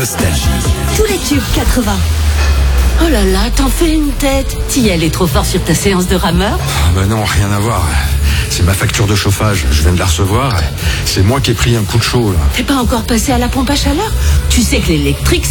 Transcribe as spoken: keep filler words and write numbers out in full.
Nostalgie. Tous les tubes quatre-vingts. Oh là là, t'en fais une tête. Tiel est trop fort sur ta séance de rameur. Ah bah non, rien à voir. C'est ma facture de chauffage, je viens de la recevoir. C'est moi qui ai pris un coup de chaud là. T'es pas encore passé à la pompe à chaleur? Tu sais que l'électrique